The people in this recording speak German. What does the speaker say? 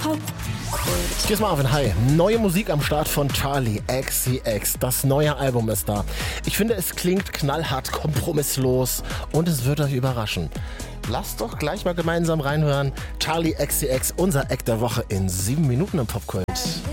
Hier ist Marvin, hi. Neue Musik am Start von Charli XCX. Das neue Album ist da. Ich finde, es klingt knallhart, kompromisslos und es wird euch überraschen. Lasst doch gleich mal gemeinsam reinhören. Charli XCX, unser Act der Woche in 7 Minuten im Popkult.